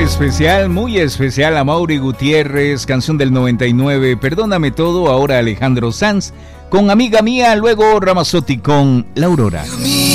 muy especial a Mauri Gutiérrez, canción del 99, Perdóname Todo, ahora Alejandro Sanz, con Amiga Mía, luego Ramazzotti con La Aurora.